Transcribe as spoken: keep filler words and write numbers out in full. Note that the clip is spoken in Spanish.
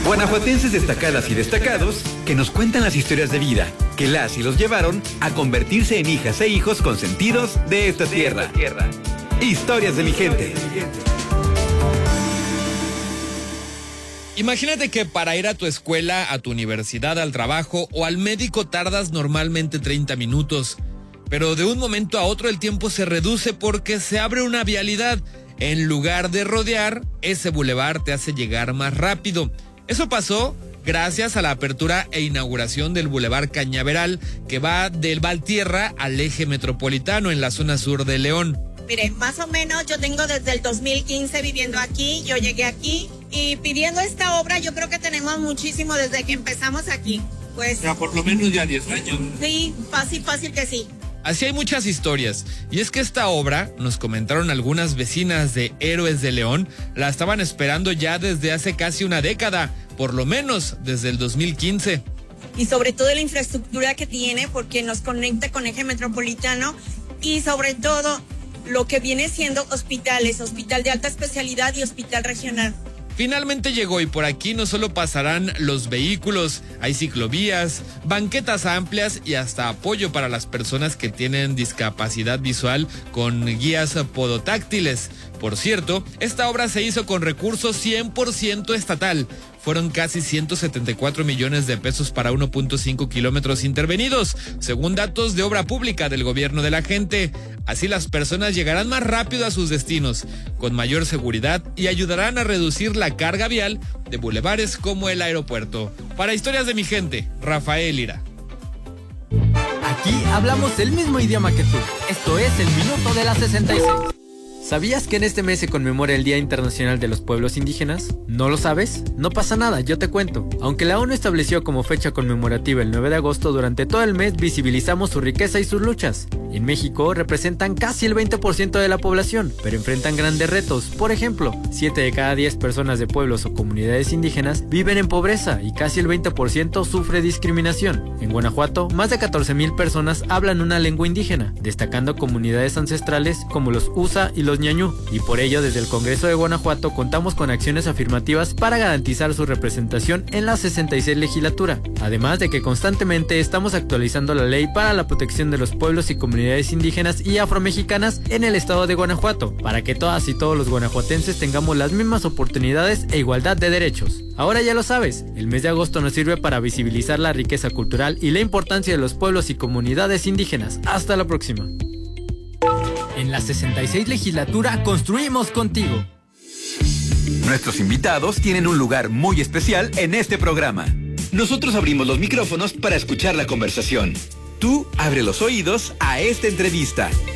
Guanajuatenses destacadas y destacados que nos cuentan las historias de vida que las y los llevaron a convertirse en hijas e hijos consentidos de esta tierra. Historias de mi gente. Imagínate que para ir a tu escuela, a tu universidad, al trabajo o al médico tardas normalmente treinta minutos, pero de un momento a otro el tiempo se reduce porque se abre una vialidad. En lugar de rodear, ese bulevar te hace llegar más rápido. Eso pasó gracias a la apertura e inauguración del Boulevard Cañaveral, que va del Valtierra al eje metropolitano en la zona sur de León. Mire, más o menos yo tengo desde el dos mil quince viviendo aquí, yo llegué aquí y pidiendo esta obra yo creo que tenemos muchísimo desde que empezamos aquí. Pues, ya por lo menos ya diez años. Sí, fácil, fácil que sí. Así hay muchas historias, y es que esta obra, nos comentaron algunas vecinas de Héroes de León, la estaban esperando ya desde hace casi una década, por lo menos desde el dos mil quince. Y sobre todo la infraestructura que tiene, porque nos conecta con eje metropolitano y sobre todo lo que viene siendo hospitales, hospital de alta especialidad y hospital regional. Finalmente llegó y por aquí no solo pasarán los vehículos, hay ciclovías, banquetas amplias y hasta apoyo para las personas que tienen discapacidad visual con guías podotáctiles. Por cierto, esta obra se hizo con recursos cien por ciento estatal. Fueron casi ciento setenta y cuatro millones de pesos para uno punto cinco kilómetros intervenidos, según datos de obra pública del gobierno de la gente. Así las personas llegarán más rápido a sus destinos, con mayor seguridad y ayudarán a reducir la carga vial de bulevares como el aeropuerto. Para Historias de mi gente, Rafael Ira. Aquí hablamos el mismo idioma que tú. Esto es el Minuto de la sesenta y seis. ¿Sabías que en este mes se conmemora el Día Internacional de los Pueblos Indígenas? ¿No lo sabes? No pasa nada, yo te cuento. Aunque la ONU estableció como fecha conmemorativa el nueve de agosto, durante todo el mes visibilizamos su riqueza y sus luchas. En México representan casi el veinte por ciento de la población, pero enfrentan grandes retos. Por ejemplo, siete de cada diez personas de pueblos o comunidades indígenas viven en pobreza y casi el veinte por ciento sufre discriminación. En Guanajuato, más de catorce mil personas hablan una lengua indígena, destacando comunidades ancestrales como los Usa y los Ñañú, y por ello desde el Congreso de Guanajuato contamos con acciones afirmativas para garantizar su representación en la sesenta y seis legislatura, además de que constantemente estamos actualizando la ley para la protección de los pueblos y comunidades indígenas y afromexicanas en el estado de Guanajuato, para que todas y todos los guanajuatenses tengamos las mismas oportunidades e igualdad de derechos. Ahora ya lo sabes, el mes de agosto nos sirve para visibilizar la riqueza cultural y la importancia de los pueblos y comunidades indígenas. Hasta la próxima. En la sesenta y seis legislatura construimos contigo. Nuestros invitados tienen un lugar muy especial en este programa. Nosotros abrimos los micrófonos para escuchar la conversación. Tú abre los oídos a esta entrevista.